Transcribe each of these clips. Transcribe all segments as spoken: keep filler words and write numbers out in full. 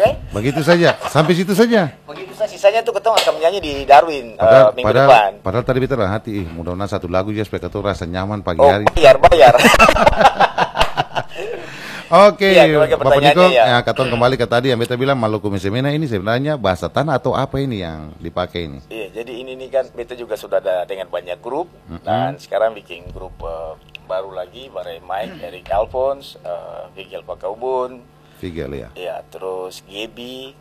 kan? Begitu saja, sampai situ saja. Begitu saja, sisanya tuh ketemu akan menyanyi di Darwin Padahal, uh, minggu padahal, depan. Padahal tadi beta hati, ih, mudah-mudahan satu lagu aja supaya ketemu rasa nyaman pagi Oh, hari. bayar, bayar. Oke, Iya, keluarga Bapak Niko, pertanyaannya ya. ya, katong kembali ke tadi yang beta bilang Maluku Mesemena ini sebenarnya bahasa tanah atau apa ini yang dipakai ini? Iya, jadi ini nih kan beta juga sudah ada dengan banyak grup Mm-mm. dan sekarang bikin grup uh, baru lagi bareng Mike, Eric Alphonse, uh, Vigil Pakaubun, Figel ya. ya terus Gebi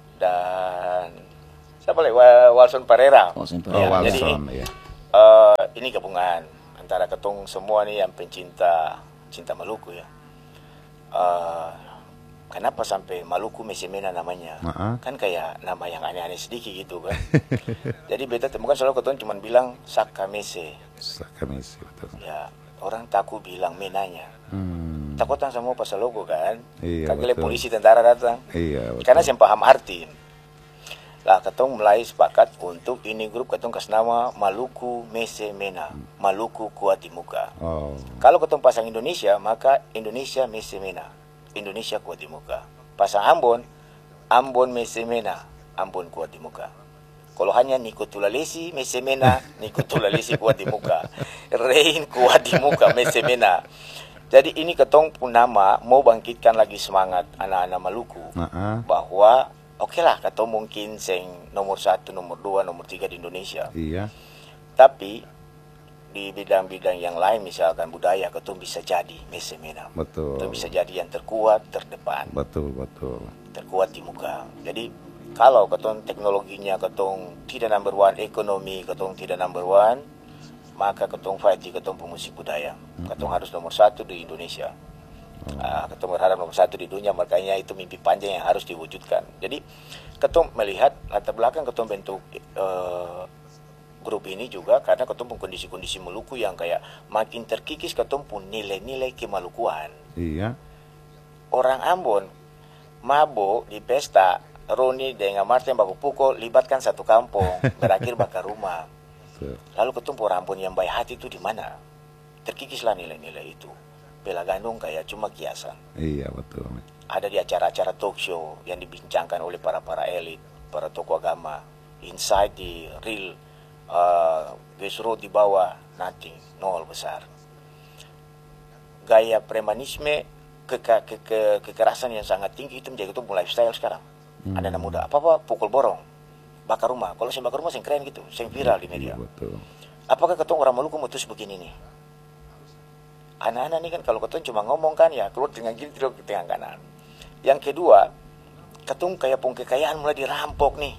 dan siapa lagi Wa- Walson Pereira. Walson Oh, Pereira. Ya, jadi Walson ya. uh, ini gabungan antara ketong semua nih yang pencinta cinta Maluku ya. Uh, kenapa sampai Maluku Mesemena namanya? Maaf. Kan kayak nama yang aneh-aneh sedikit gitu kan. Jadi beta temukan selalu ketong cuma bilang Saka Mese. Kami sih betul. Ya, orang takut bilang menanya. Hmm. Takutan sama pasal logo kan. Iya, Kagak betul. polisi tentara datang. Iya, betul. Karena saya paham arti. Lah ketong mulai sepakat untuk ini grup ketong kasih nama Maluku Mesemena. Maluku kuat di muka. Oh. Kalau ketong pasang Indonesia, maka Indonesia Mesemena. Indonesia kuat di muka. Pasang Ambon, Ambon Mesemena. Ambon kuat di muka. Kalau hanya Niko Tulalesi Mesemena, Niko Tulalesi kuat di muka. Rein kuat di muka Mesemena. Jadi ini ketong pun nama mau bangkitkan lagi semangat anak-anak Maluku. Nah, Bahwa oke lah ketong mungkin seng nomor satu, nomor dua, nomor tiga di Indonesia. iya. Tapi di bidang-bidang yang lain misalkan budaya ketong bisa jadi Mesemena. Betul. Ketong bisa jadi yang terkuat, terdepan, Betul, betul. terkuat di muka. Jadi kalau ketong teknologinya ketong tidak number one, ekonomi ketong tidak number one, maka ketong fight di ketong pemusik budaya. Ketong harus nomor satu di Indonesia. Ah, ketong berharap nomor satu di dunia, makanya itu mimpi panjang yang harus diwujudkan. Jadi ketong melihat latar belakang ketong bentuk eh, grup ini juga karena ketong pun kondisi-kondisi Maluku yang kayak makin terkikis ketong pun nilai-nilai kemalukuan. Iya. Orang Ambon mabuk di pesta, Roni dengan Martin baku pukul, libatkan satu kampung, berakhir bakar rumah. So, Lalu ketemu orang Ambon yang baik hati itu di mana? Terkikislah nilai-nilai itu. Bela Gandung kayak cuma kiasan. iya betul. Ada di acara-acara talk show yang dibincangkan oleh para-para elit, para tokoh agama. Inside di real, uh, Gesro di bawah, nothing, nol besar. Gaya premanisme, ke, ke, ke, kekerasan yang sangat tinggi itu menjadi itu lifestyle sekarang. Hmm. Ada anak muda, apa-apa pukul borong, bakar rumah. Kalau saya bakar rumah, saya keren gitu, saya viral di media. Iya, betul. Apakah ketong orang Maluku mutus begini nih? Anak-anak ini kan kalau ketong cuma ngomong kan ya keluar dengan kiri keluar ke tengah kanan. Yang kedua, ketong kayak pun kekayaan mulai dirampok nih.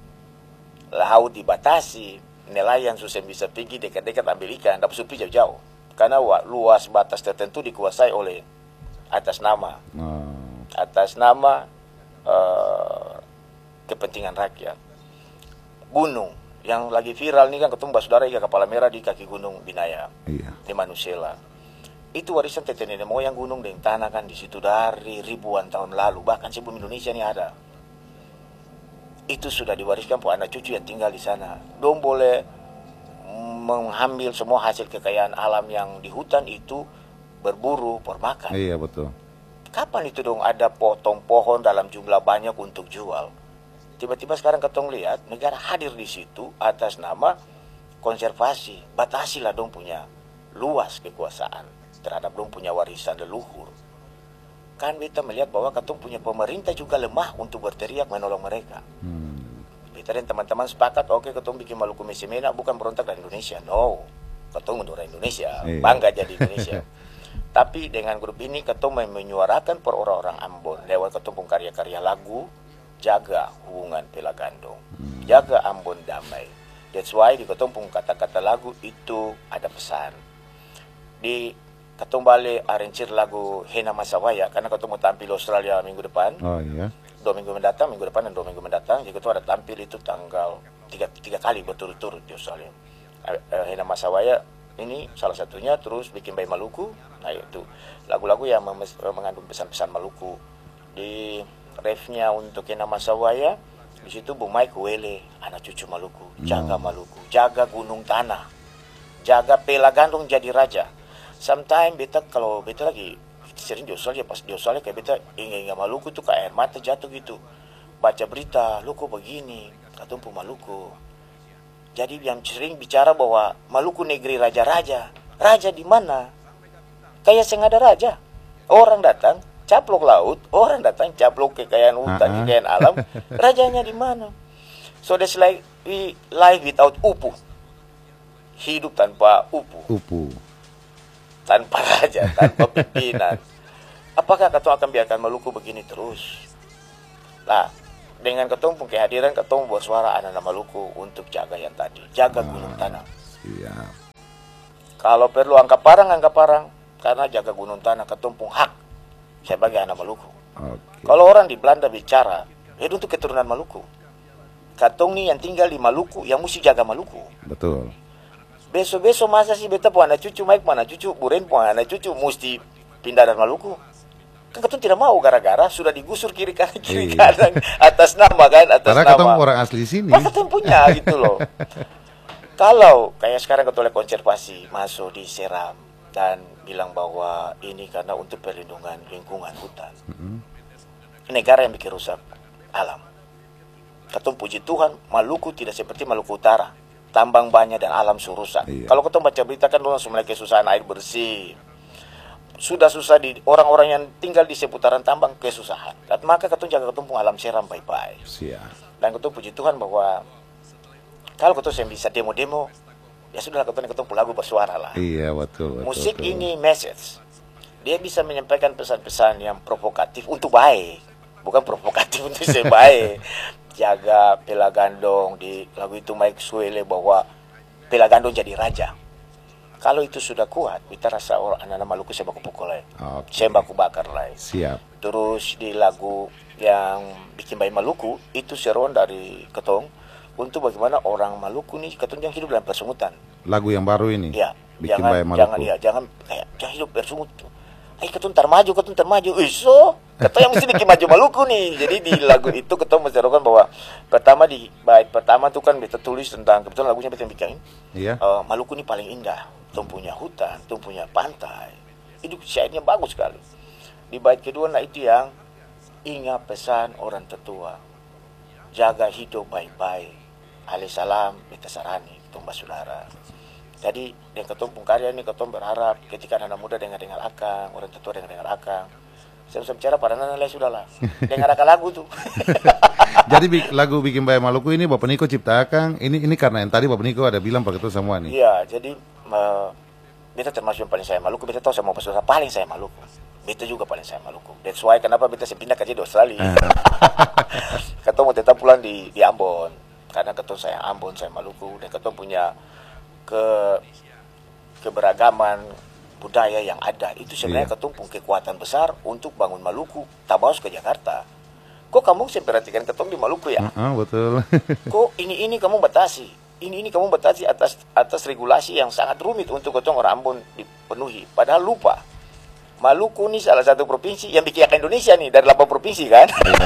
Laut dibatasi, nelayan susah bisa pergi dekat-dekat ambil ikan, dapat supi jauh-jauh. Karena wah, luas batas tertentu dikuasai oleh atas nama, Oh, atas nama uh, kepentingan rakyat. Gunung yang lagi viral nih kan ketemu saudara ikan kepala merah di kaki gunung Binaya iya. di Manusela. Itu warisan tete nenek moyang gunung dan tanah kan di situ dari ribuan tahun lalu, bahkan sebelum Indonesia ini ada. Itu sudah diwariskan untuk anak cucu yang tinggal di sana. Dong boleh mengambil semua hasil kekayaan alam yang di hutan itu, berburu, bermakan. Iya, betul. Kapan itu dong ada potong pohon dalam jumlah banyak untuk jual? Tiba-tiba sekarang ketong lihat negara hadir di situ atas nama konservasi. Batasilah dong punya luas kekuasaan terhadap dong punya warisan leluhur. Kan kita melihat bahwa ketong punya pemerintah juga lemah untuk berteriak menolong mereka. Hmm. Kita dan teman-teman sepakat, oke okay, ketong bikin Maluku Mesemena bukan berontak dari Indonesia. No, ketong mendorong Indonesia, Iya. bangga jadi Indonesia. Tapi dengan grup ini ketong menyuarakan per orang-orang Ambon lewat ketong pun karya-karya lagu, jaga hubungan Bela Gandung, hmm. jaga Ambon damai. That's why di ketong pun kata-kata lagu itu ada pesan. Di ketong balik arranger lagu Hena Masawaya karena ketong mau tampil Australia minggu depan. Oh iya. Dua minggu mendatang, minggu depan dan dua minggu mendatang. Jadi itu ada tampil itu tanggal tiga, tiga kali berturut-turut di Australia. Uh, Hena Masawaya ini salah satunya, terus bikin Bayi Maluku. Nah itu lagu-lagu yang mengandung pesan-pesan Maluku. Di refnya untuk Hena Masawaya, di situ Bu Mike Wele, anak cucu Maluku, jaga Hmm. Maluku, jaga gunung tanah, jaga Bela Gandung jadi raja. Sometimes beta kalau beta lagi sering di Australia, pas di Australia kayak beta ingat-ingat Maluku tuh kayak air mata jatuh gitu. Baca berita, lu kok begini, katumpu Maluku. Jadi yang sering bicara bahwa Maluku negeri raja-raja. Raja di mana? Kayak seng ada raja. Orang datang, caplok laut, orang datang caplok kekayaan hutan, uh-huh. kekayaan alam. Rajanya di mana? So that's like we live without upu. Hidup tanpa upu. Upu. Tanpa raja, tanpa pimpinan. Apakah ketong akan biarkan Maluku begini terus? Nah, dengan ketong pun kehadiran ketong bersuara anak-anak Maluku untuk jaga yang tadi, jaga gunung tanah. Iya. Kalau perlu angkat parang, angkat parang, karena jaga gunung tanah ketong pun hak sebagai anak Maluku. Okay. Kalau orang di Belanda bicara, itu untuk keturunan Maluku. Katong nih yang tinggal di Maluku, yang mesti jaga Maluku. Betul. Besok-besok masa sih beta pun anak cucu, Mike pun anak cucu, Buren pun anak cucu, mesti pindah dari Maluku. Kan ketong tidak mau gara-gara sudah digusur kiri kanan kiri iya. kanan atas nama kan, atas karena nama. Karena ketong orang asli sini. Maka ketong punya gitu loh. Kalau kayak sekarang ketua konservasi masuk di Seram dan bilang bahwa ini karena untuk perlindungan lingkungan hutan. Mm-hmm. Negara yang bikin rusak alam. Ketong puji Tuhan, Maluku tidak seperti Maluku Utara. Tambang banyak dan alam surusak. Iya. Kalau ketong baca berita kan langsung mulai kesusahan air bersih. Sudah susah di orang-orang yang tinggal di seputaran tambang kesusahan. Dan maka ketong jaga ketong alam Seram baik-baik. Siap. Dan ketong puji Tuhan bahwa kalau ketong yang bisa demo-demo, ya sudah ketong ketong lagu bersuara lah. Iya betul. betul Musik betul. ini message. Dia bisa menyampaikan pesan-pesan yang provokatif untuk baik, bukan provokatif untuk sebaik. Jaga Pelagandong di lagu itu Mike Suele bahwa Pelagandong jadi raja. Kalau itu sudah kuat, kita rasa orang anak-anak Maluku saya baku pukul lain, okay. saya baku bakar lain. Siap. Terus di lagu yang bikin bayi Maluku itu seruan dari ketong untuk bagaimana orang Maluku nih ketong yang hidup dalam persungutan. Lagu yang baru ini. Ya. Bikin jangan, bayi Maluku. Jangan ya, jangan kayak jangan hidup bersungut. Eh ketong ntar maju, ketong ntar maju. Iso. Ketong yang mesti bikin maju Maluku nih. Jadi di lagu itu ketong menserukan bahwa pertama di bait pertama tuh kan kita tulis tentang kebetulan lagunya kita bikin. Iya. Uh, Maluku ini paling indah. Ketong punya hutan, ketong punya pantai. Itu syairnya bagus sekali. Di bait kedua nah itu yang ingat pesan orang tetua. Jaga hidup baik-baik. Alaihissalam beta sarani ketong basudara. Jadi dengan ketong pun karya ini ketong berharap ketika anak muda dengar-dengar akang, orang tetua dengar-dengar akang. Saya bisa bicara pada anak lain sudahlah. Dengar akang lagu tuh. Jadi lagu Bikin Bayi Maluku ini Bapak Niko ciptakan. Ini ini karena yang tadi Bapak Niko ada bilang pakai itu semua nih. Iya, jadi uh, beta termasuk yang paling saya Maluku. Beta tahu saya mau pasal paling saya Maluku. Beta juga paling saya Maluku. That's why kenapa beta sepindah kerja di Australia. Ketemu mau tetap pulang di di Ambon. Karena ketemu saya Ambon, saya Maluku. Dan ketemu punya ke keberagaman budaya yang ada. Itu sebenarnya yeah. ketemu kekuatan besar untuk bangun Maluku. Tak harus ke Jakarta. Kok kamu saya perhatikan ketemu di Maluku ya? Uh-uh, betul. Kok ini ini kamu batasi. Ini ini kamu batasi atas atas regulasi yang sangat rumit untuk ketemu orang Ambon dipenuhi. Padahal lupa. Maluku ini salah satu provinsi yang bikin Indonesia nih dari delapan provinsi kan.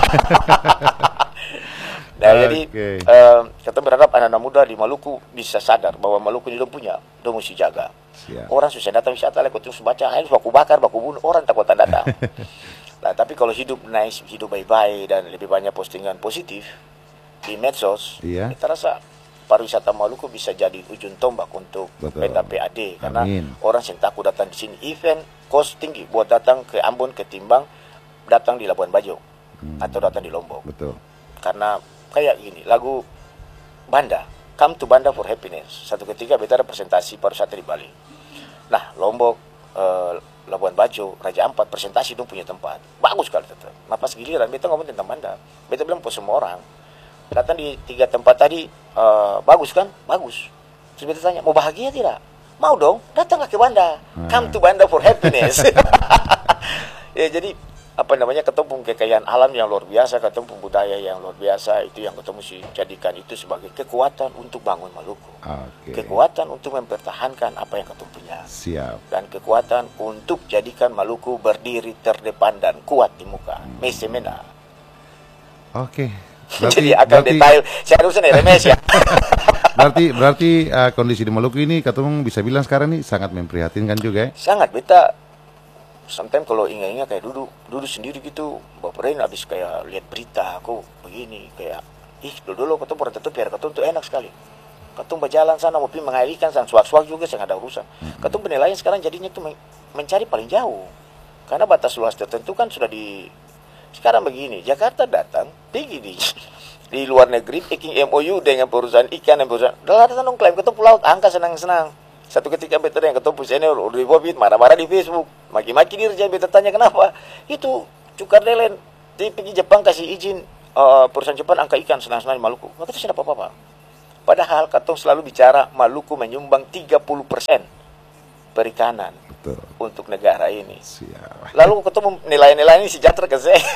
Nah, okay. Jadi uh, kita berharap anak-anak muda di Maluku bisa sadar bahwa Maluku ini punya, dia mesti jaga. Siap. Orang susah datang wisata, lek terus baca, harus baku bakar, baku bunuh, orang takut datang. Nah, tapi kalau hidup nice, hidup baik-baik dan lebih banyak postingan positif di medsos, iya. Kita rasa pariwisata Maluku bisa jadi ujung tombak untuk peta P A D karena Amin. Orang yang takut datang di sini, event cost tinggi buat datang ke Ambon ketimbang datang di Labuan Bajo hmm. atau datang di Lombok. Betul. Karena kayak gini, lagu Banda, Come to Banda for Happiness. Satu ketika beta presentasi pariwisata di Bali. Nah, Lombok, eh, Labuan Bajo, Raja Ampat presentasi dong punya tempat. Bagus sekali tetap. Nah, pas giliran beta ngomong tentang Banda. Beta bilang po semua orang datang di tiga tempat tadi eh, bagus kan? Bagus. Terus beta tanya, mau bahagia tidak? Mau dong, datang ke Banda. Hmm. Come to Banda for Happiness. Ya, jadi apa namanya ketemu kekayaan alam yang luar biasa, ketemu budaya yang luar biasa, itu yang ketemu sih jadikan itu sebagai kekuatan untuk bangun Maluku, okay. Kekuatan untuk mempertahankan apa yang ketemu punya, siap, dan kekuatan untuk jadikan Maluku berdiri terdepan dan kuat di muka, hmm. Mesemena. Oke. Okay. Jadi akan berarti, detail, saya harus nih remes ya. berarti berarti uh, kondisi di Maluku ini ketemu bisa bilang sekarang nih sangat memprihatinkan juga ya? Sangat, beta sometimes kalau ingat-ingat kayak duduk duduk sendiri gitu, Bapak Ren habis kayak lihat berita aku begini kayak ih dulu dulu ketemu pernah tutup biar ketemu tuh enak sekali. Ketemu berjalan sana mau pergi mengalir ikan sana suak-suak juga saya nggak ada urusan. Ketemu penilaian sekarang jadinya tuh men- mencari paling jauh karena batas luas tertentu kan sudah di sekarang begini Jakarta datang tinggi di di luar negeri bikin M O U dengan perusahaan ikan dan perusahaan dah ada nong klaim ketemu laut angka senang-senang. Satu ketika beta yang ketemu senior udah bobit marah-marah di Facebook, maki-maki dirjen beta tanya kenapa? Itu cukar lelen di pergi Jepang kasih izin uh, perusahaan Jepang angka ikan senang-senang di Maluku. Maka itu tidak apa-apa. Padahal katong selalu bicara Maluku menyumbang tiga puluh persen perikanan. Betul. Untuk negara ini. Siap. Lalu ketemu nilai-nilai ini sejahtera ke Seng.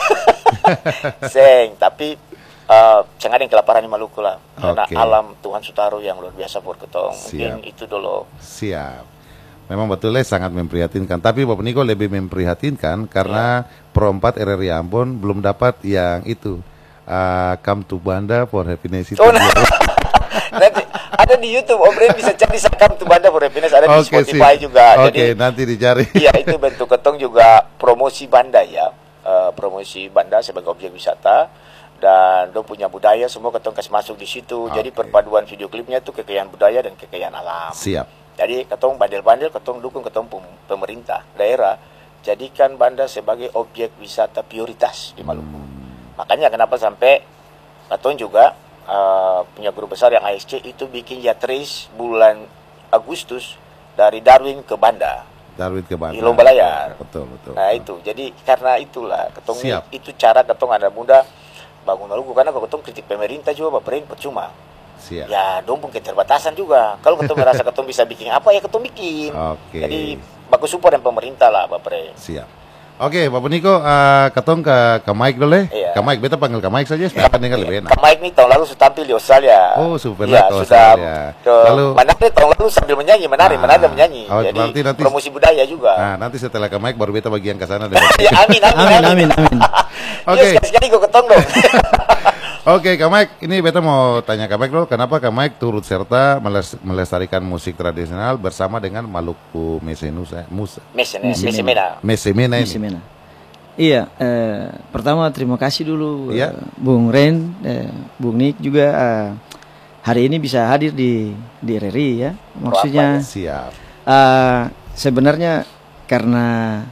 Seng, tapi uh, jangan ada yang kelaparan di Maluku lah. Karena okay. alam Tuhan Sutaru yang luar biasa buat ketong. Mungkin itu dulu. Siap. Memang betulnya sangat memprihatinkan. Tapi Bapak Niko lebih memprihatinkan karena ya. Pro empat R R I Ambon belum dapat yang itu. Uh, come to Banda for happiness itu. Oh, nah. Nanti ada di YouTube, Om Ren bisa cari Come to Banda for happiness, ada okay, di Spotify sip. Juga. Oke, okay, nanti dicari. Iya, itu bentuk ketong juga promosi Banda ya, uh, promosi Banda sebagai objek wisata dan dong punya budaya semua ketong kasih masuk di situ. Okay. Jadi perpaduan video klipnya itu kekayaan budaya dan kekayaan alam. Siap. Jadi ketong bandel-bandel, ketong dukung ketong pemerintah daerah jadikan Banda sebagai objek wisata prioritas di Maluku. Hmm. Makanya kenapa sampai ketong juga Uh, punya guru besar yang A S C itu bikin yatris bulan Agustus dari Darwin ke Banda. Darwin ke Banda. Di Lomba Layar. Betul, betul. Nah, itu. Jadi karena itulah ketong itu cara ketong ada muda bangun Maluku karena kalau ketong kritik pemerintah juga Bapak Ren percuma. Siap. Ya, dong pun keterbatasan juga. Kalau ketong merasa ketong bisa bikin apa ya ketong bikin. Oke. Okay. Jadi bagus support yang pemerintah lah Bapak Ren. Siap. Oke, Bapak Niko, uh, ketong ke ke Mike dulu ya. Iya. Ke Mike, beta panggil ke Mike saja, supaya kan dengar lebih enak. Ke Mike nih tahun lalu sudah tampil di Australia. Oh, super ya, ke Australia. Ke lalu mana nih tahun lalu sambil menyanyi, menari, nah, menari menyanyi. Oh, jadi nanti, nanti, promosi budaya juga. Nah, nanti setelah ke Mike baru beta bagian ke sana deh. Ya, amin, amin, amin, amin. amin. Oke. Okay. Sekali-sekali gue ketong dong. Oke, Kak Mike, ini beta mau tanya Kak Mike dulu, kenapa Kak Mike turut serta melestarikan musik tradisional bersama dengan Maluku Mesenusa, Musa, Mesemena, Mesemena ini? Mesemena. Iya, eh, pertama terima kasih dulu ya. eh, Bung Ren, eh, Bung Nik juga eh, hari ini bisa hadir di di R R I ya. Maksudnya siap. Eh, sebenarnya karena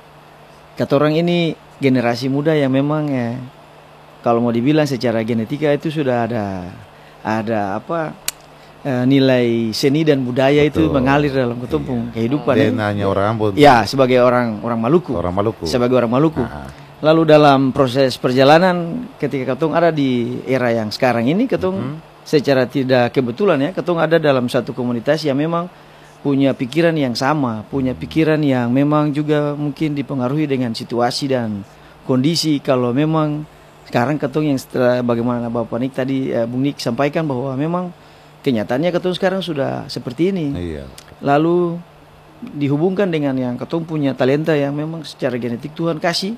kata orang ini generasi muda yang memang ya, kalau mau dibilang secara genetika itu sudah ada ada apa uh, nilai seni dan budaya. Betul. Itu mengalir dalam ketumpung iya. kehidupan. Dan ya. hanya orang Ambon. Ya, sebagai orang orang Maluku. Orang Maluku. Sebagai orang Maluku. Nah. Lalu dalam proses perjalanan ketika ketung ada di era yang sekarang ini, ketung mm-hmm. secara tidak kebetulan ya, ketung ada dalam satu komunitas yang memang punya pikiran yang sama, punya pikiran yang memang juga mungkin dipengaruhi dengan situasi dan kondisi. Kalau memang sekarang ketung yang setelah bagaimana Bapak Nik tadi, eh, Bung Nik sampaikan bahwa memang kenyataannya ketung sekarang sudah seperti ini. Iya. Lalu dihubungkan dengan yang ketung punya talenta yang memang secara genetik Tuhan kasih.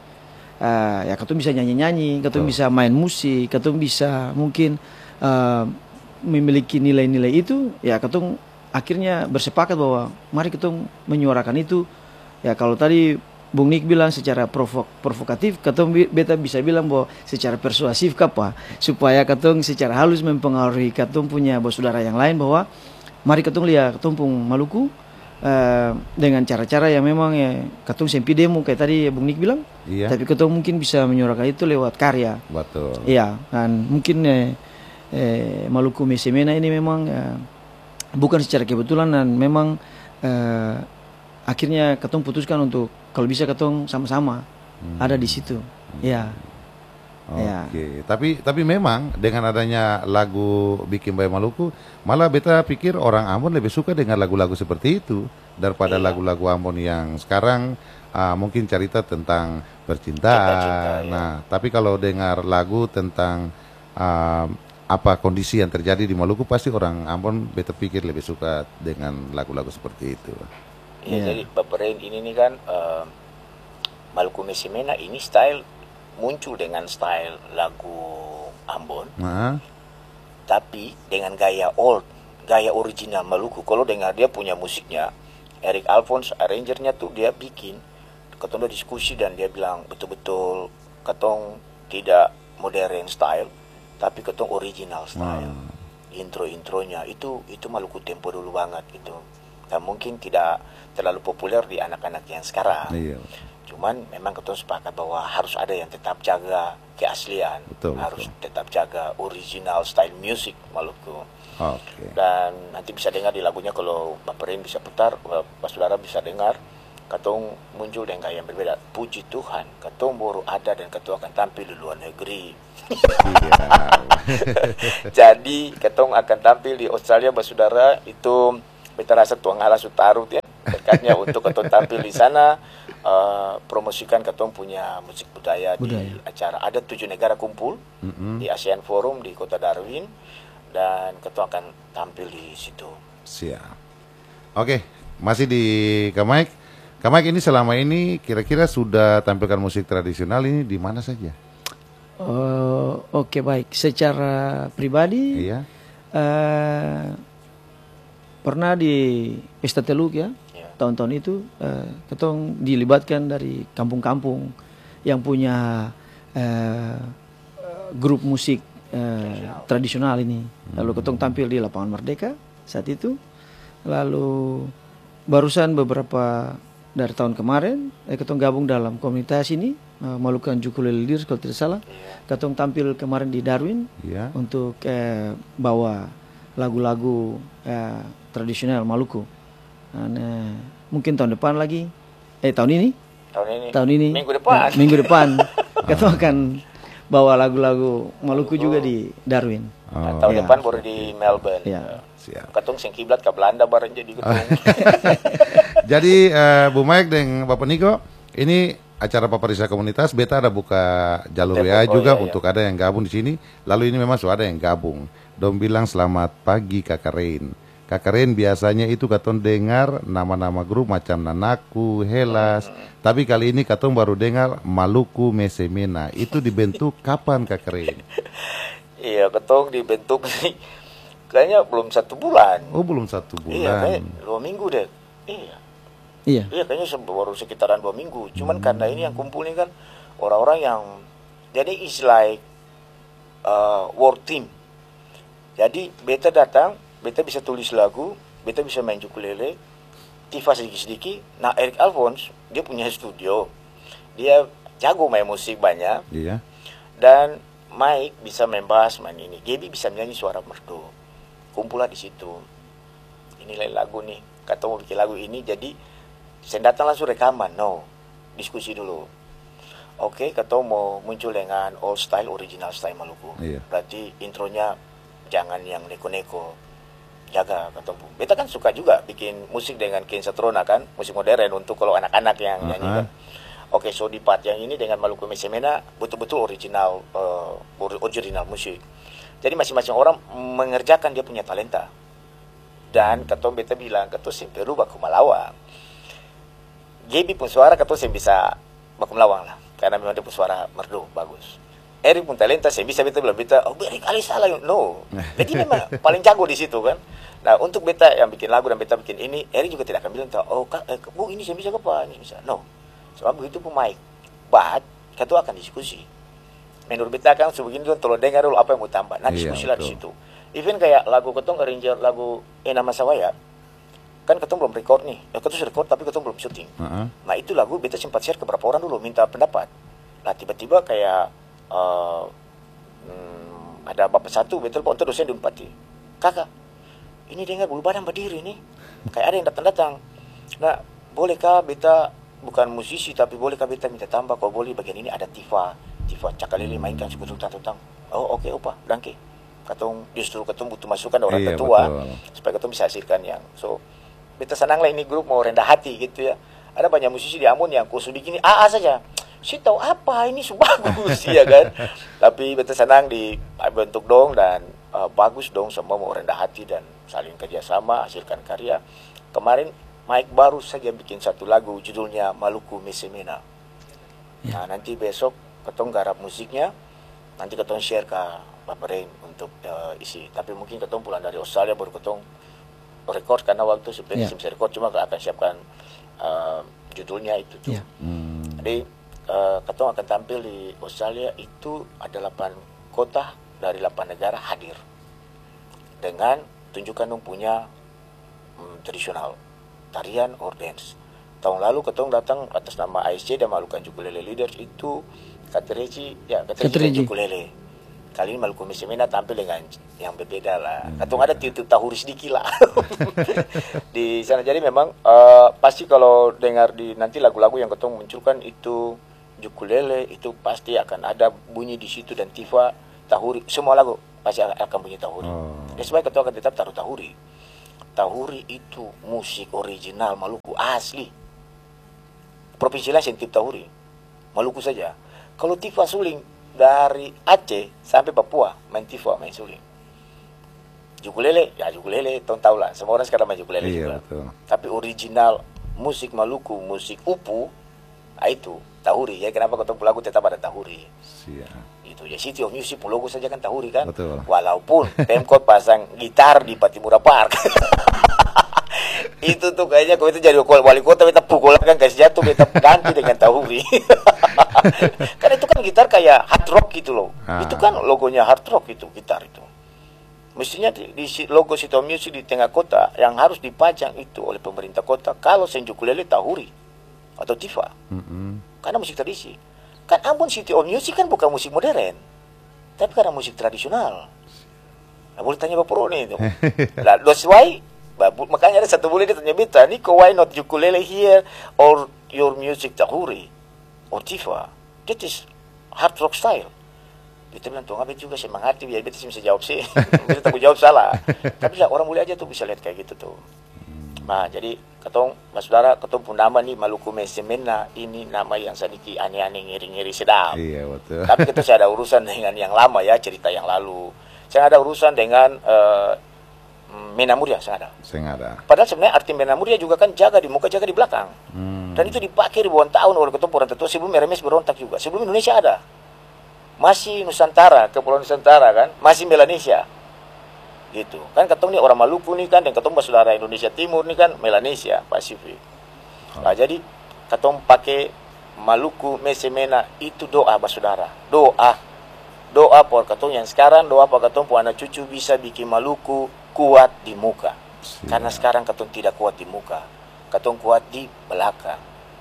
Uh, ya ketung bisa nyanyi-nyanyi, ketung oh. bisa main musik, ketung bisa mungkin uh, memiliki nilai-nilai itu. Ya ketung akhirnya bersepakat bahwa mari ketung menyuarakan itu. Ya kalau tadi Bung Nik bilang secara provok provokatif, ketung beta bisa bilang bahwa secara persuasif apa supaya ketung secara halus mempengaruhi ketung punya saudara yang lain bahwa mari ketung lihat ketung Maluku uh, dengan cara-cara yang memang ya ketung sempi demo kayak tadi ya Bung Nik bilang. Iya. Tapi ketung mungkin bisa menyuarakan itu lewat karya. Betul. Iya, dan mungkin eh, eh, Maluku Mesemena ini memang eh, bukan secara kebetulan dan memang eh, akhirnya ketung putuskan untuk kalau bisa ketung sama-sama hmm. ada di situ. Iya. Oke, okay. ya. tapi tapi memang dengan adanya lagu Bikin Bae Maluku, malah beta pikir orang Ambon lebih suka dengan lagu-lagu seperti itu daripada iya. lagu-lagu Ambon yang sekarang uh, mungkin cerita tentang percintaan. Cinta, ya. Nah, tapi kalau dengar lagu tentang uh, apa kondisi yang terjadi di Maluku, pasti orang Ambon beta pikir lebih suka dengan lagu-lagu seperti itu. Ya, ya. Jadi Bapak Ren ini nih kan uh, Maluku Mesemena ini style muncul dengan style lagu Ambon, nah. tapi dengan gaya old, gaya original Maluku. Kalau dengar dia punya musiknya, Eric Alphonse arrangernya tuh dia bikin ketemu diskusi dan dia bilang betul-betul ketong tidak modern style, tapi ketong original style. Hmm. Intro-intronya itu itu Maluku Tempo dulu banget gitu. Dan mungkin tidak terlalu populer di anak-anak yang sekarang. Iya. Cuman memang ketong sepakat bahwa harus ada yang tetap jaga keaslian, betul, harus betul. tetap jaga original style music Maluku. Okay. Dan nanti bisa dengar di lagunya kalau Bapak Ren bisa putar, Pak Saudara bisa dengar. Ketong muncul dengan gaya yang berbeda. Puji Tuhan, ketong baru ada dan ketong akan tampil di luar negeri. Jadi ketong akan tampil di Australia, Pak Saudara. Itu beta rasa tuang halas utaru ya. Dekatnya untuk ketong tampil di sana. Uh, promosikan ketong punya musik budaya, budaya di acara. Ada tujuh negara kumpul mm-hmm. di ASEAN Forum di Kota Darwin dan ketong akan tampil di situ. Siap. Oke, masih di Kamaik. Kamaik ini selama ini kira-kira sudah tampilkan musik tradisional ini di mana saja? Uh, Oke okay, baik. Secara pribadi, iya. uh, pernah di Pesta Teluk ya. Tahun-tahun itu uh, ketong dilibatkan dari kampung-kampung yang punya uh, grup musik uh, tradisional ini. Lalu ketong tampil di Lapangan Merdeka saat itu. Lalu barusan beberapa dari tahun kemarin eh, ketong gabung dalam komunitas ini uh, Maluku Ukulele Leaders kalau tidak salah. Ketong tampil kemarin di Darwin yeah. untuk uh, bawa lagu-lagu uh, tradisional Maluku. Nah, mungkin tahun depan lagi, eh tahun ini, tahun ini, tahun ini, minggu depan, minggu depan, kita akan bawa lagu-lagu Maluku juga di Darwin. Oh. Nah, tahun ya. depan baru di Melbourne. Ya. Siap. Ketong sing kiblat ke Belanda bareng jadi ketong. Jadi uh, Bu Mike dan Bapak Niko, ini acara Paparisa Komunitas, beta ada buka jalur W A juga oh, iya, untuk iya. ada yang gabung di sini. Lalu ini memang sudah ada yang gabung. Dong bilang selamat pagi Kakak Rain. Kakak Ren biasanya itu katong dengar nama-nama grup macam Nanaku, Helas. Hmm. Tapi kali ini katong baru dengar Maluku Mesemena. Itu dibentuk kapan Kakak Ren? Iya, katong dibentuk kayaknya belum satu bulan. Oh, belum satu bulan. Iya, kayak dua minggu deh. Iya. Iya. Iya, kayaknya baru sekitaran dua minggu. Cuman hmm. karena ini yang kumpul ini kan orang-orang yang jadi is like uh, work team. Jadi beta datang, beta bisa tulis lagu, beta bisa main ukulele, Tifa sedikit-sedikit. Nah, Eric Alphonse, dia punya studio. Dia jago main musik banyak. Iya. Dan Mike bisa main bass, main ini. Gaby bisa nyanyi suara merdu. Kumpulah di situ. Inilah lagu nih. Kata mau bikin lagu ini, jadi saya datang langsung rekaman. No, diskusi dulu. Oke, kata mau muncul dengan old style, original style Maluku. Iya. Berarti intronya jangan yang neko-neko. Jaga ketemu. Beta kan suka juga bikin musik dengan Ken Satrona kan, musik modern untuk kalau anak-anak yang uh-huh. nyanyi kan. Oke, so di part yang ini dengan Maluku Mesemena betul-betul original, uh, original musik. Jadi masing-masing orang mengerjakan dia punya talenta. Dan ketua beta bilang, ketua sampai rubah kumalawang. Gaby pun suara ketua saya bisa bakumlawang lah, karena memang dia pun suara merdu bagus. Eric pun talenta, saya bisa beta bilang beta, oh Eric kali salah, no. Jadi memang paling jago di situ kan. Nah untuk beta yang bikin lagu dan beta bikin ini, Eric juga tidak akan bilang, oh kak, eh, bu ini saya bisa apa, ini bisa, no. Sebab begitu pun Mike, but ketua akan diskusi. Menurut beta kan sebegini tuh, tolong dengar dulu apa yang mau tambah. Nah diskusi lah di situ. Even kayak lagu ketong arranger lagu Eh Nama Sawaya, kan ketong belum record nih, ya ketong record tapi ketong belum syuting. Uh-huh. Nah itu lagu beta sempat share ke beberapa orang dulu minta pendapat. Nah tiba-tiba kayak Uh, hmm, ada bapak satu betul pak untuk dosen di Unpati, kakak ini dengar bulu badan berdiri nih kayak ada yang datang-datang. Nah bolehkah beta bukan musisi tapi bolehkah beta minta tambah, kalau boleh bagian ini ada Tifa Tifa Cakalili mainkan suku tutang-tutang. Oh oke okay, opa dangke katong justru ketong butuh masukan orang iya, ketua betul. Supaya ketong bisa hasilkan yang so beta senang lah ini grup mau rendah hati gitu ya. Ada banyak musisi di Ambon yang khusus begini A A saja. Si tahu apa ini bagus ya kan. Tapi beta senang dibentuk dong dan uh, bagus dong, semua mau rendah hati dan saling kerjasama hasilkan karya. Kemarin Mike baru saja bikin satu lagu judulnya Maluku Mesemena. Ya. Nah nanti besok ketong garap musiknya, nanti ketong share ke Bapak Rain untuk uh, isi. Tapi mungkin ketong pulang dari Australia baru ketong record karena waktu sebenarnya ya. Bisa record cuma akan siapkan uh, judulnya itu tuh. Ya. Hmm. Jadi uh, ketong akan tampil di Australia itu ada delapan kota dari delapan negara hadir dengan tunjukkan dong punya um, tradisional tarian or dance. Tahun lalu ketong datang atas nama A S C dan Maluku Ukulele Leaders itu Katereci, ya Katereci Ukulele. Kali ini Maluku Mese-Mena tampil dengan yang berbeda lah. Ketong ada tiup-tiup tahuri sedikit lah di sana. Jadi memang uh, pasti kalau dengar di nanti lagu-lagu yang ketong munculkan itu ukulele itu pasti akan ada bunyi di situ dan tifa tahuri, semua lagu pasti akan bunyi tahuri. Oh. That's why ketong akan tetap taruh tahuri. Tahuri itu musik original Maluku asli. Provinsi lain tiup tahuri, Maluku saja. Kalau tifa suling dari Aceh sampai Papua main tifa, main suling. Ukulele, ya ukulele, tong tahu lah. Semua orang sekarang main ukulele iya, juga. Betul. Tapi original musik Maluku, musik Upu, ah, itu tahuri. Ya kenapa ketemu lagu tetap ada tahuri? Siap. Itu ya City of Music logo saja kan tahuri kan. Betul. Walaupun Pemkot pasang gitar di Patimura Park. Itu tuh kayaknya kalau itu jadi wali kota kita pukul kan kasih jatuh kita ganti dengan tahuri. Kan itu kan gitar kayak hard rock gitu loh. Ah. Itu kan logonya hard rock itu gitar itu. Mestinya di, di logo City of Music di tengah kota yang harus dipajang itu oleh pemerintah kota kalau ukulele tahuri atau tifa. Mm-hmm. Karena musik tradisi. Kan Ambon City of Music kan bukan musik modern, tapi karena musik tradisional. Nah, boleh tanya Bapak Roni itu. Nah, that's why makanya ada satu bulan dia tanya beta, Niko, why not ukulele here or your music tahuri or tifa? That is hard rock style. Beta bilang, tuh ngapain juga saya mengerti, biar beta bisa jawab sih. Beta takut jawab salah. Tapi lah, orang boleh aja tuh bisa lihat kayak gitu tuh. Nah, jadi ketong, mas saudara, ketong pun nama nih Maluku Mese-Mena, ini nama yang sedikit aneh-aneh, ngiri-ngiri sedap. Iya, betul. Tapi kita saya ada urusan dengan yang lama ya, cerita yang lalu. Saya ada urusan dengan uh, Mena Muria, saya ada. Saya ada. Padahal sebenarnya arti Mena Muria juga kan jaga di muka, jaga di belakang. Hmm. Dan itu dipakai ribuan tahun oleh ketemu orang tua sebelum Meremes berontak juga. Sebelum Indonesia ada. Masih Nusantara, Kepulauan Nusantara kan, masih Melanesia. Gitu. Kan ketemu nih orang Maluku nih kan, dan ketemu saudara Indonesia Timur nih kan, Melanesia, Pasifik. Oh. Nah, jadi ketemu pakai Maluku Mese-Mena itu doa saudara. Doa. Doa por ketemu yang sekarang, doa por ketemu anak cucu bisa bikin Maluku kuat di muka. Siap. Karena sekarang ketong tidak kuat di muka, ketong kuat di belakang.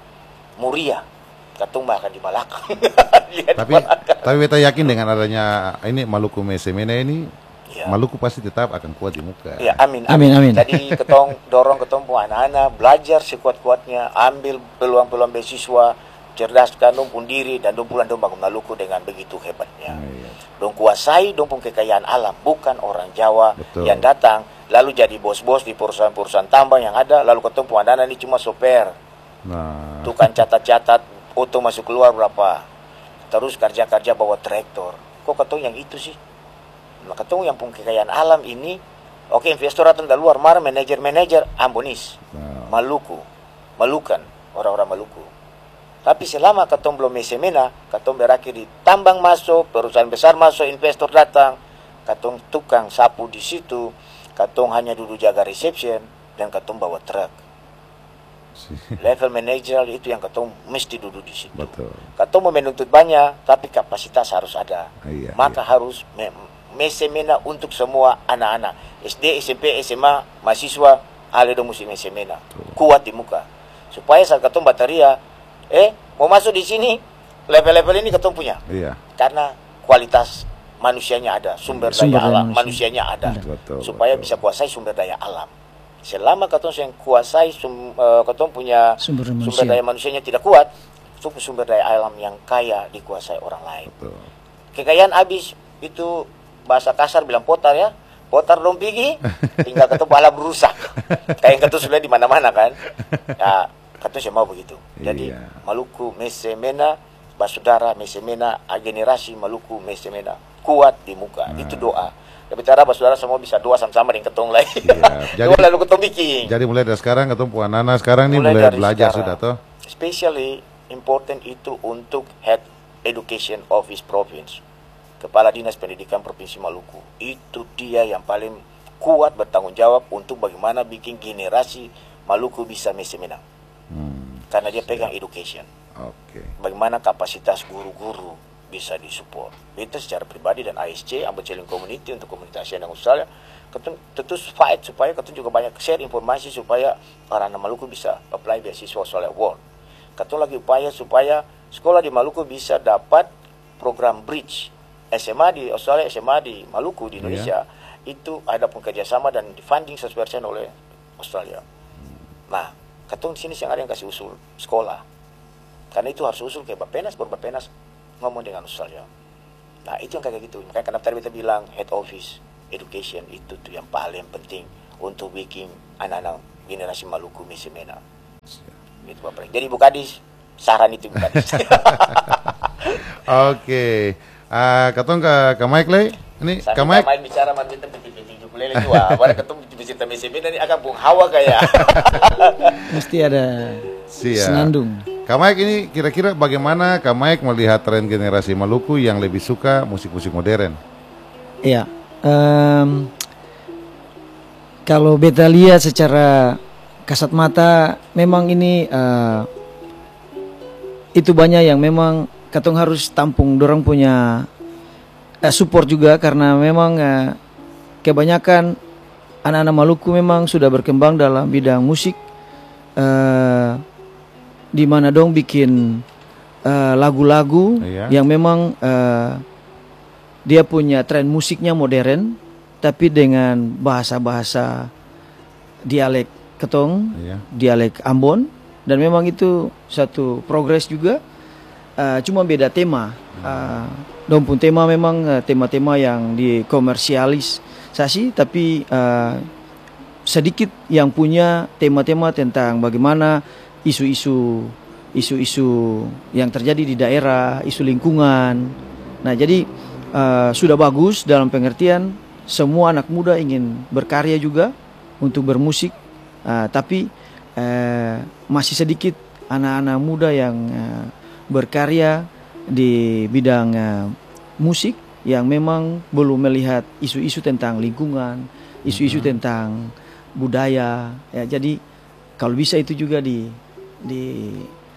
Muria, ketong makan di belakang. tapi tapi beta yakin dengan adanya ini Maluku Mese-Mena ini, ya. Maluku pasti tetap akan kuat di muka. Ya, amin, amin, amin. Jadi ketong dorong ketong anak-anak belajar sekuat-kuatnya, ambil peluang-peluang beasiswa, cerdaskan dong pun diri dan dong pulang dong bangun Maluku dengan begitu hebatnya. Oh, iya. Dong kuasai dong pun kekayaan alam, bukan orang Jawa. Betul. Yang datang lalu jadi bos-bos di perusahaan-perusahaan tambang yang ada, lalu ketemu anak-anak ini cuma soper. Nah. Tukang catat-catat foto masuk keluar berapa. Terus kerja-kerja bawa traktor. Kok ketemu yang itu sih? Nah, ketemu yang pun kekayaan alam ini, oke investor datang dari luar, mar manajer-manajer Ambonis. Nah. Maluku, Malukan, orang-orang Maluku. Tapi selama ketong belum Mese-Mena, ketong berakhir di tambang masuk, perusahaan besar masuk, investor datang, ketong tukang sapu di situ, ketong hanya duduk jaga reception, dan ketong bawa truk. Level manager itu yang ketong mesti duduk di situ. Betul. Ketong mau menuntut banyak, tapi kapasitas harus ada. Iya, Maka iya. harus Mese-Mena untuk semua anak-anak. S D, S M P, S M A, mahasiswa, ale dong mesti Mese-Mena. Kuat di muka. Supaya saat ketong bataria, Eh, mau masuk di sini, level-level ini ketemu punya. Iya. Karena kualitas manusianya ada, sumber, sumber daya alam manusia. manusianya ada. Betul, supaya betul. bisa kuasai sumber daya alam. Selama ketemu yang kuasai, sum, uh, ketemu punya sumber, sumber daya manusianya tidak kuat, itu sumber daya alam yang kaya dikuasai orang lain. Betul. Kekayaan habis, itu bahasa kasar bilang potar ya. Potar dong pergi, tinggal ketemu alam berusak. Kayak yang ketemu sudah di mana-mana kan. Ya, kata saya mau begitu. Jadi iya. Maluku Mese-Mena, basudara Mese-Mena, generasi Maluku Mese-Mena kuat di muka. Nah. Itu doa. Tapi cara basudara semua bisa doa sama-sama dengan ketong lain. Iya. Jadi lalu ketong bikin. Jadi mulai dari sekarang ketong puan anak sekarang nih mulai, mulai belajar sekarang. Sudah toh. Especially important itu untuk Head Education Office Province, Kepala Dinas Pendidikan Provinsi Maluku. Itu dia yang paling kuat bertanggung jawab untuk bagaimana bikin generasi Maluku bisa Mese-Mena. Hmm. Karena dia pegang education. Oke. Bagaimana kapasitas guru-guru bisa disupport. Itu secara pribadi dan A S C, Ambon Challenge Community untuk komunitas yang Australia, ketun tentu fight supaya ketun juga banyak share informasi supaya orang Maluku bisa apply beasiswa Australia World. Ketun lagi upaya supaya sekolah di Maluku bisa dapat program bridge. S M A di Australia, S M A di Maluku, di Indonesia, yeah. itu ada pun kerjasama dan funding seratus persen oleh Australia. Nah, ketun di sini yang ada yang kasih usul sekolah. Karena itu harus usul ke Bapenas, baru Bapenas ngomong dengan Australia. Nah, itu yang kayak gitu. Makanya kenapa tadi kita bilang head office education itu tuh yang paling penting untuk bikin anak-anak generasi Maluku Mesemena. Itu Pak Pres. Jadi Bu Kadis, saran itu Bu Kadis. Oke. Uh, katong ke ke Mike le. Ini ke Mike. Mike bicara man kita penting-penting juga lele juga. Baru ketemu visita Mesemena ini akan bung hawa kayak. Mesti ada Siap. senandung. Kak Mike, ini kira-kira bagaimana Kak Mike melihat tren generasi Maluku yang lebih suka musik-musik modern? Iya, um, kalau beta lihat secara kasat mata, memang ini uh, itu banyak yang memang katong harus tampung, dorang punya uh, support juga karena memang uh, kebanyakan anak-anak Maluku memang sudah berkembang dalam bidang musik. Uh, di mana dong bikin lagu-lagu uh, iya. yang memang uh, dia punya tren musiknya modern, tapi dengan bahasa-bahasa dialek ketong, iya. dialek Ambon, dan memang itu satu progres juga. Uh, cuma beda tema. Uh, dong pun tema memang uh, tema-tema yang dikomersialisasi, tapi uh, sedikit yang punya tema-tema tentang bagaimana isu-isu isu-isu yang terjadi di daerah, isu lingkungan. Nah, jadi uh, sudah bagus dalam pengertian semua anak muda ingin berkarya juga untuk bermusik, uh, tapi uh, masih sedikit anak-anak muda yang uh, berkarya di bidang uh, musik yang memang belum melihat isu-isu tentang lingkungan, isu-isu mm-hmm. tentang budaya. Ya, jadi kalau bisa itu juga di di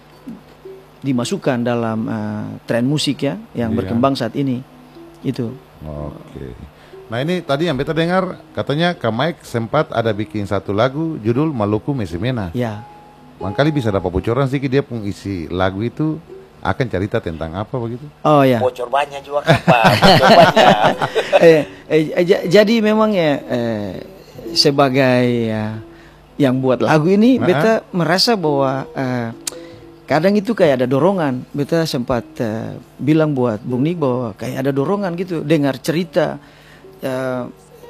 dimasukkan dalam uh, tren musik ya yang iya. berkembang saat ini itu. Oke. Nah, ini tadi yang beta dengar katanya Kak Mike sempat ada bikin satu lagu judul Maluku Mesemena. Ya. Mangkali bisa dapat bocoran sedikit dia pun isi lagu itu akan cerita tentang apa begitu? Oh ya. Bocor banyak juga apa? Bocor banyak. eh, eh, j- jadi memang ya eh, sebagai ya, yang buat lagu ini, nah, beta merasa bahwa uh, kadang itu kayak ada dorongan. Beta sempat uh, bilang buat Bung Nik bahwa kayak ada dorongan gitu, dengar cerita uh,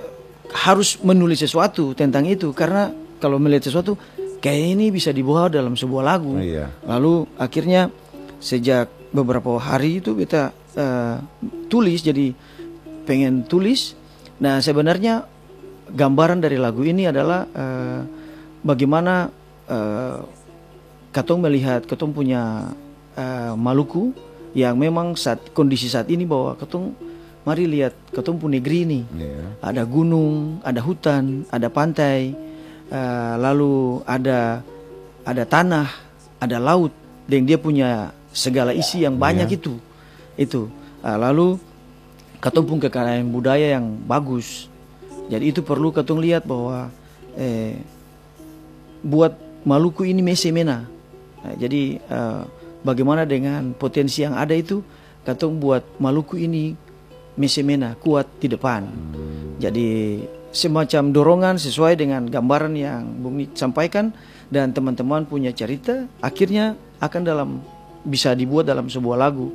harus menulis sesuatu tentang itu, karena kalau melihat sesuatu kayak ini bisa dibawa dalam sebuah lagu. Oh, iya. Lalu akhirnya sejak beberapa hari itu beta uh, tulis, jadi pengen tulis. Nah, sebenarnya gambaran dari lagu ini adalah uh, bagaimana uh, katong melihat katong punya uh, Maluku yang memang saat kondisi saat ini bahwa katong mari lihat katong pun negeri ini, yeah. ada gunung, ada hutan, ada pantai, uh, lalu ada ada tanah, ada laut, dan dia punya segala isi yang banyak yeah. itu itu uh, lalu katong pun kekayaan budaya yang bagus. Jadi itu perlu katong lihat bahwa eh, buat Maluku ini Mesemena. Nah, jadi uh, bagaimana dengan potensi yang ada itu, katong buat Maluku ini Mesemena, kuat di depan. Hmm. Jadi semacam dorongan sesuai dengan gambaran yang Bung Nik sampaikan, dan teman-teman punya cerita, akhirnya akan dalam bisa dibuat dalam sebuah lagu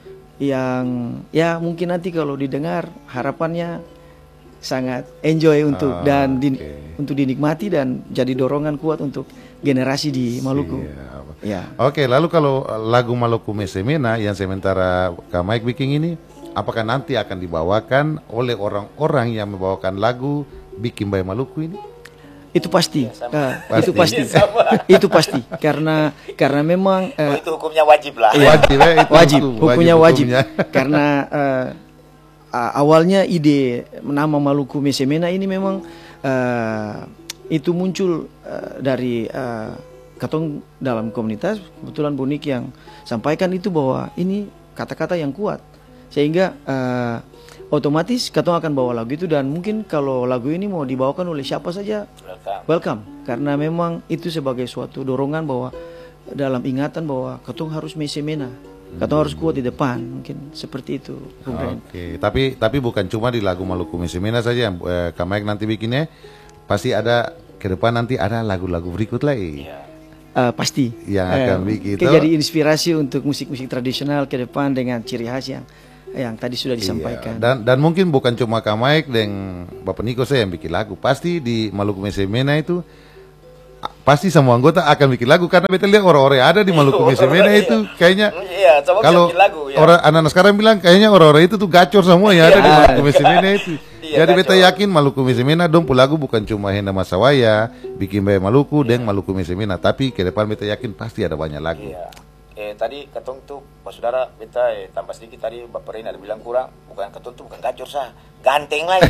yang ya mungkin nanti kalau didengar harapannya sangat enjoy untuk ah, dan di, okay. untuk dinikmati dan jadi dorongan kuat untuk generasi di Maluku. Ya. Oke, okay, lalu kalau lagu Maluku Mesemena yang sementara Kak Mike bikin ini, apakah nanti akan dibawakan oleh orang-orang yang membawakan lagu Bikin Bae Maluku ini? Itu pasti, ya, uh, pasti. itu pasti, ya, itu pasti, karena karena memang uh, oh, itu hukumnya wajib lah. Ya, wajib, ya, itu wajib, hukum, hukumnya wajib, hukumnya. Karena uh, uh, awalnya ide nama Maluku Mesemena ini memang uh, itu muncul uh, dari uh, katong dalam komunitas kebetulan Bonik yang sampaikan itu bahwa ini kata-kata yang kuat sehingga uh, otomatis katong akan bawa lagu itu, dan mungkin kalau lagu ini mau dibawakan oleh siapa saja welcome, welcome. Karena memang itu sebagai suatu dorongan bahwa dalam ingatan bahwa katong harus mesemena, katong harus kuat di depan, mungkin seperti itu. Oke, okay. tapi tapi bukan cuma di lagu Maluku Mesemena saja yang eh, Kak Mike nanti bikinnya, pasti ada ke depan nanti ada lagu-lagu berikut lagi. Yeah. Uh, pasti yang akan uh, bikin itu jadi inspirasi untuk musik-musik tradisional ke depan dengan ciri khas yang yang tadi sudah disampaikan. Iya. Dan dan mungkin bukan cuma Kak Mike dan Bapak Niko saya yang bikin lagu, pasti di Maluku Mesemena itu pasti semua anggota akan bikin lagu karena betul lihat orang-orang ada di Maluku Mesemena itu kayaknya iya, kalau lagu, ya. orang anak-anak sekarang bilang kayaknya orang-orang itu tuh gacor semua ya ada di Maluku Mesemena itu. Iya, jadi beta yakin Maluku Mesemena dong lagu bukan cuma Henda Masawaya, bikin Baya Maluku dan Maluku Mesemena, tapi ke depan beta yakin pasti ada banyak lagu. Iya. Eh tadi ketong tuh Pak Saudara beta eh, tambah sedikit tadi Bapak Reina ada bilang kurang, bukan ketong tuh bukan gacor sah, ganteng lagi.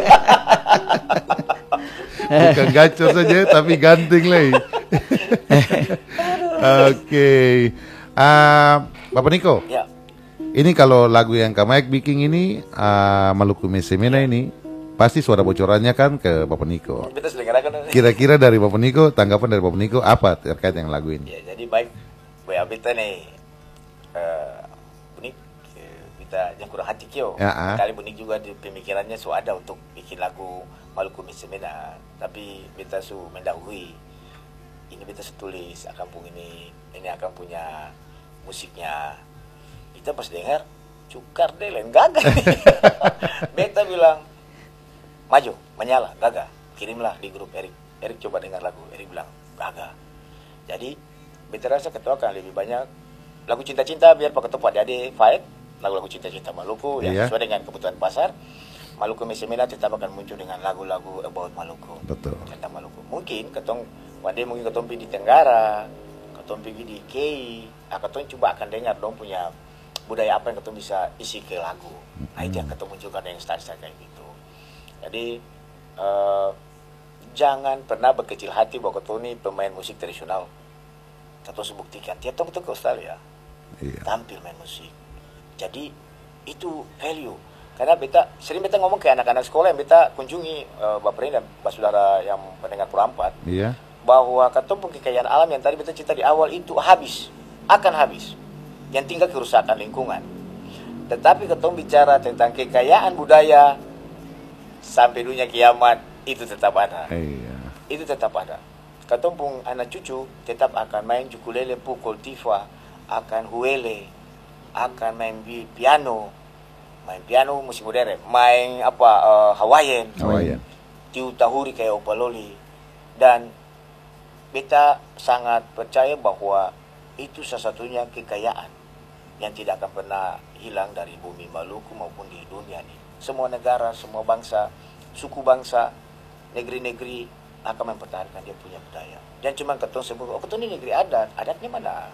Bukan gacor saja tapi ganteng lagi. Oke. Okay. Uh, Bapak Niko. Ya. Ini kalau lagu yang Kak Mike bikin ini uh, Maluku Mesemena ini pasti suara bocorannya kan ke Bapak Niko. Kira-kira dari Bapak Niko, tanggapan dari Bapak Niko apa terkait yang lagu ini? Ya, jadi baik Boya beta nih uh, Bonik kita yang kurang hati kyo. Ya, uh. Kali Bonik juga di pemikirannya su ada untuk bikin lagu Maluku Mesemena, tapi beta su mendahului. Ini beta su tulis kampung ini, ini akan punya musiknya. Kita pas dengar cukar deh lain gagal. Beta bilang maju, menyala, gagal. Kirimlah di grup Erik. Erik coba dengar lagu, Erik bilang gagal. Jadi beta rasa ketua akan lebih banyak lagu cinta-cinta biar pak ketua adik-adik fight lagu-lagu cinta-cinta Maluku yang yeah. sesuai dengan kebutuhan pasar. Maluku Mesemena tetap akan muncul dengan lagu-lagu about Maluku. Betul. Tentang Maluku. Mungkin ketong wadai mungkin ketong pergi di Tenggara, ketong pergi di K I, ketong coba akan dengar dong punya budaya apa yang ketong bisa isi ke lagu. Nah itu yang ketong munculkan yang style-style kayak gitu. Jadi uh, jangan pernah berkecil hati bahwa ketong ini pemain musik tradisional. Ketong sebuktikan tiap tahun ketong ke Australia iya. tampil main musik. Jadi itu value. Karena beta sering beta ngomong ke anak-anak sekolah yang beta kunjungi uh, Bapak Rin dan Pak Saudara yang mendengar Purampat iya. bahwa ketong pun kekayaan alam yang tadi beta cerita di awal itu habis, akan habis. Yang tinggal kerusakan lingkungan. Tetapi ketong bicara tentang kekayaan budaya sampai dunia kiamat itu tetap ada. Iya. Itu tetap ada. Ketong pun anak cucu tetap akan main ukulele, pukul tifa, akan huele, akan main piano, main piano musik modern, main apa uh, Hawaiian, Hawaiian. Tiu tahuri kayak opaloli. Dan beta sangat percaya bahwa itu salah satunya kekayaan yang tidak akan pernah hilang dari bumi Maluku maupun di dunia ini. Semua negara, semua bangsa, suku bangsa, negeri-negeri akan mempertahankan dia punya budaya. Dan cuma ketong sebut, oh ketong ini negeri adat, adatnya mana?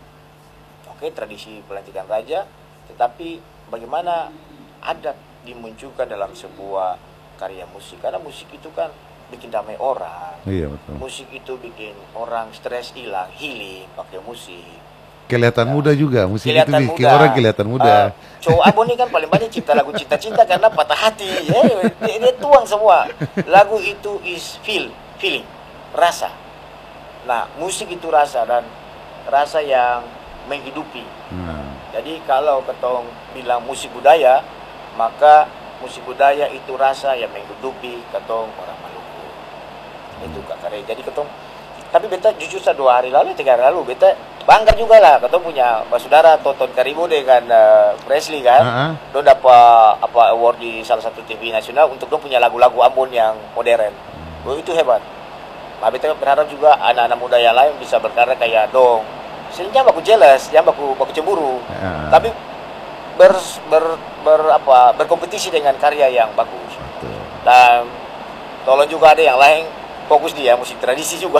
Oke, tradisi pelantikan raja, tetapi bagaimana adat dimunculkan dalam sebuah karya musik? Karena musik itu kan bikin damai orang. Iya, betul. Musik itu bikin orang stres hilang, healing pakai musik. Kelihatan ya. Muda juga, musik kelihatan itu bikin muda. Orang kelihatan muda. Uh, cowok Abon ini kan paling banyak cipta lagu cinta-cinta karena patah hati. Ya, dia, dia tuang semua. Lagu itu is feel, feeling, rasa. Nah, musik itu rasa dan rasa yang menghidupi. Hmm. Jadi kalau ketong bilang musik budaya, maka musik budaya itu rasa yang menghidupi ketong orang Maluku. Itu Kak Kare. Jadi ketong, tapi beta jujur sa dua hari lalu, tiga hari lalu, beta bangga juga lah, ketong punya Pak Saudara Tonton Karibu dengan uh, Presley kan, uh-huh. Dia dapat apa award di salah satu T V nasional untuk dia punya lagu-lagu Ambon yang modern. Oh, itu hebat. Nah, beta berharap juga anak-anak muda yang lain bisa berkarya kayak dong. Sebenarnya aku jealous, jangan aku aku cemburu, uh-huh. Tapi ber, ber, ber apa berkompetisi dengan karya yang bagus. Uh-huh. Dan tolong juga ada yang lain fokus dia musik tradisi juga.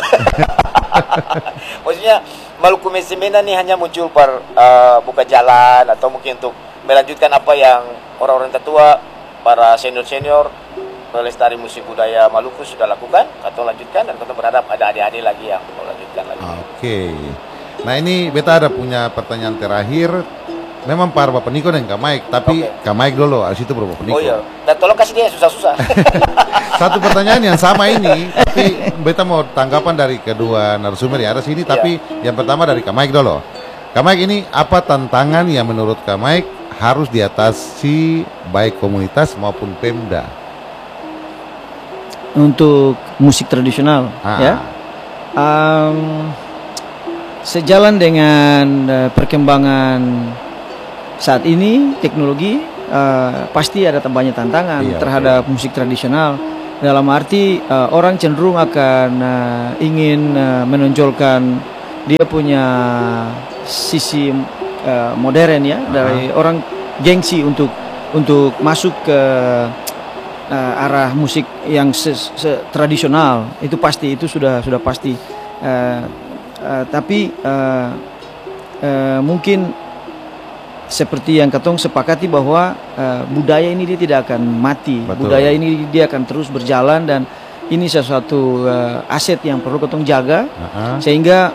Maksudnya Maluku Mesemena ini hanya muncul per uh, buka jalan atau mungkin untuk melanjutkan apa yang orang-orang tertua, para senior-senior pelestari musik budaya Maluku sudah lakukan, katong lanjutkan, dan katong berharap ada adik-adik lagi yang mau lanjutkan lagi. Oke. Okay. Nah ini beta ada punya pertanyaan terakhir. Memang para Bapak Niko dan Kak Mike, tapi okay. Kak Mike dulu, habis itu Bapak Niko. Oh iya, dan tolong kasih dia susah-susah. Satu pertanyaan yang sama ini, tapi beta mau tanggapan dari kedua narasumber yang ada sini, yeah. Tapi yang pertama dari Kak Mike dulu. Kak Mike, ini apa tantangan yang menurut Kak Mike harus diatasi baik komunitas maupun Pemda? Untuk musik tradisional, ah. ya. Um, sejalan dengan uh, perkembangan saat ini teknologi, uh, pasti ada banyak tantangan iya, terhadap okay. musik tradisional. Dalam arti uh, orang cenderung akan uh, ingin uh, menonjolkan dia punya sisi uh, modern ya, uh-huh. dari orang gengsi untuk untuk masuk ke uh, arah musik yang se se tradisional. Itu pasti, itu sudah sudah pasti. Uh, uh, tapi uh, uh, mungkin seperti yang katong sepakati bahwa uh, budaya ini dia tidak akan mati. Betul. Budaya ini dia akan terus berjalan, dan ini sesuatu uh, aset yang perlu katong jaga. Uh-huh. Sehingga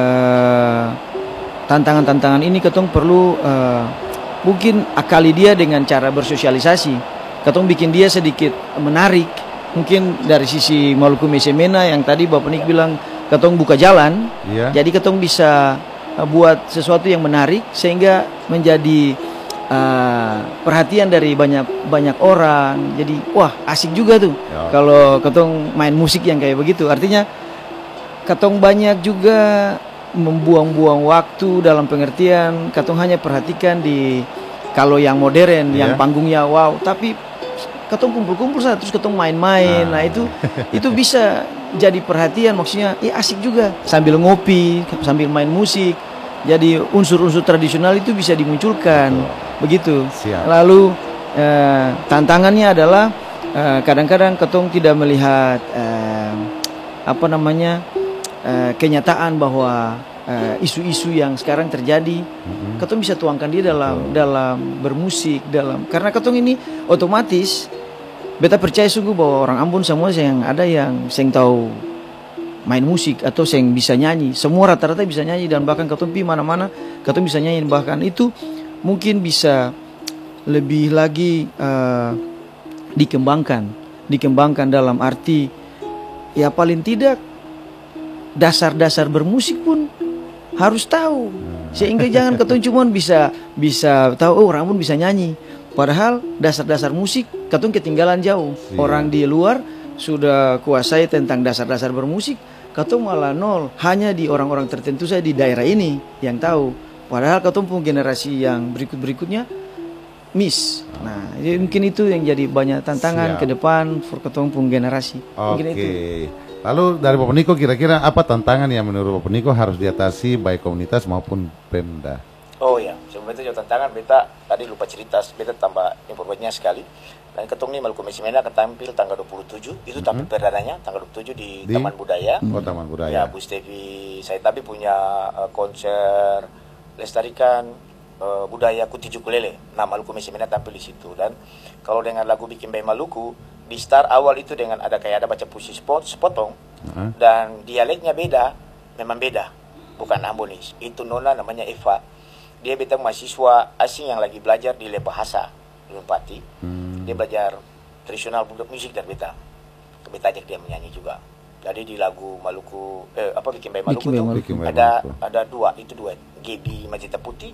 tantangan-tantangan uh, ini katong perlu uh, mungkin akali dia dengan cara bersosialisasi. Katong bikin dia sedikit menarik. Mungkin dari sisi Maluku Mesemena yang tadi Bapak Nik bilang katong buka jalan. Yeah. Jadi katong bisa buat sesuatu yang menarik sehingga menjadi uh, perhatian dari banyak banyak orang. Jadi wah asik juga tuh ya. Kalau katong main musik yang kayak begitu. Artinya katong banyak juga membuang-buang waktu dalam pengertian katong hanya perhatikan di kalau yang modern, ya. Yang panggungnya wow, tapi katong kumpul-kumpul saja terus katong main-main. Nah, nah itu itu bisa jadi perhatian, maksudnya ya asik juga sambil ngopi, sambil main musik. Jadi unsur-unsur tradisional itu bisa dimunculkan. Betul. Begitu. Siap. Lalu eh, tantangannya adalah kadang-kadang eh, katong tidak melihat eh, apa namanya eh, kenyataan bahwa isu-isu eh, yang sekarang terjadi, mm-hmm. katong bisa tuangkan dia dalam oh. dalam bermusik, dalam karena katong ini otomatis beta percaya sungguh bahwa orang Ambon semua yang ada yang seng tahu main musik atau seng bisa nyanyi, semua rata-rata bisa nyanyi, dan bahkan katong pi mana-mana katong bisa nyanyi, bahkan itu mungkin bisa lebih lagi uh, dikembangkan, dikembangkan dalam arti ya paling tidak dasar-dasar bermusik pun harus tahu, sehingga jangan katong cuma bisa bisa tahu oh orang Ambon bisa nyanyi. Padahal dasar-dasar musik katong ketinggalan jauh. Iya. Orang di luar sudah kuasai tentang dasar-dasar bermusik, katong malah nol. Hanya di orang-orang tertentu saja di daerah ini yang tahu. Padahal katong pun generasi yang berikut-berikutnya miss. Nah, jadi mungkin itu yang jadi banyak tantangan Siap. Ke depan for katong pun generasi. Oke. Okay. Lalu dari Bapak Niko, kira-kira apa tantangan yang menurut Bapak Niko harus diatasi baik komunitas maupun Pemda? Oh ya, sebenarnya jauh tantangan, beta tadi lupa cerita, beta tambah informasinya sekali. Dan ketong nih Maluku Mesemena akan tampil tanggal dua puluh tujuh, itu mm-hmm. tampil perdananya tanggal dua puluh tujuh di, di? Taman Budaya. Oh, Taman Budaya. Ya, Bu Stevi, saya tapi punya uh, konser lestarikan uh, budaya Kuti Jukulele. Nah, Maluku Mesemena tampil di situ. Dan kalau dengan lagu Bikin Bayi Maluku, di start awal itu dengan ada kayak ada baca puisi spot, sepotong, uh-huh. dan dialeknya beda, memang beda, bukan Ambonis. Itu nona namanya Eva. Dia beta mahasiswa asing yang lagi belajar di Le Bahasa di Lumpati. Hmm. Dia belajar tradisional musik dan beta. Beta ajak dia menyanyi juga. Jadi di lagu Maluku eh, apa Bikin Bayi Maluku itu ada Maluku. Ada dua, itu dua. Gaby Majita Putih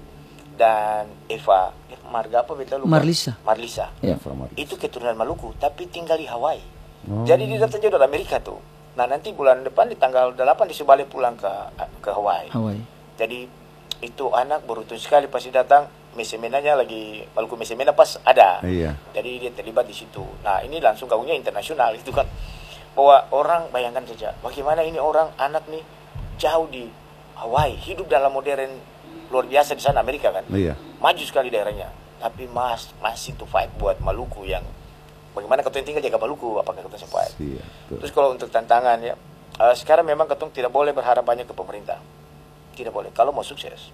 dan Eva, Eva Marga apa beta lupa. Marlisa. Marlisa. Ya. Itu keturunan Maluku tapi tinggal di Hawaii. Oh. Jadi dia datang jauh dari Amerika tuh. Nah, nanti bulan depan di tanggal delapan dia balik pulang ke ke Hawaii. Hawaii. Jadi itu anak beruntung sekali pasti datang Mesemenanya lagi Maluku Mesemena pas ada. Iya. Jadi dia terlibat di situ. Nah, ini langsung gaungnya internasional itu kan. Bahwa orang bayangkan saja bagaimana ini orang anak nih jauh di Hawaii, hidup dalam modern luar biasa di sana Amerika kan. Iya. Maju sekali daerahnya. Tapi mas masih to fight buat Maluku yang bagaimana ketong tinggal jaga Maluku, apakah ketong fight. Iya. Terus kalau untuk tantangan ya, uh, sekarang memang ketong tidak boleh berharap banyak ke pemerintah. Tidak boleh, kalau mau sukses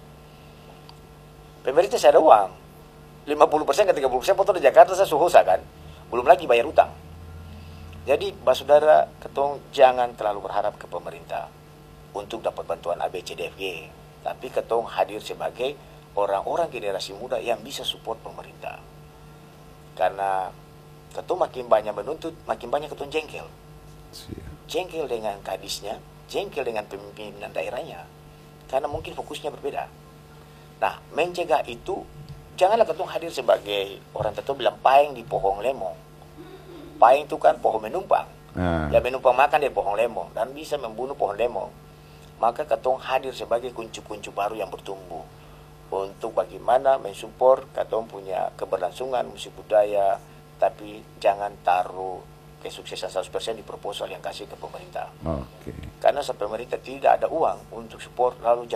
pemerintah saya ada uang lima puluh persen ke tiga puluh persen foto di Jakarta saya suhosa kan, belum lagi bayar utang. Jadi, Pak Saudara, ketong jangan terlalu berharap ke pemerintah untuk dapat bantuan A B C D F G. Tapi ketong hadir sebagai orang-orang generasi muda yang bisa support pemerintah. Karena ketong makin banyak menuntut, makin banyak ketong jengkel. Jengkel dengan kadisnya, jengkel dengan pemimpinan daerahnya. Karena mungkin fokusnya berbeda. Nah, mencegah itu, janganlah ketong hadir sebagai orang tertentu bilang paeng di pohon lemong. Paeng itu kan pohon menumpang. Ah. Yang menumpang makan dari pohon lemong dan bisa membunuh pohon lemong. Maka ketong hadir sebagai kuncu-kuncu baru yang bertumbuh untuk bagaimana mensupport ketong punya keberlangsungan musik budaya, tapi jangan taruh kesuksesan seratus persen di proposal yang kasih ke pemerintah. Okay. Karena pemerintah tidak ada uang untuk support, lalu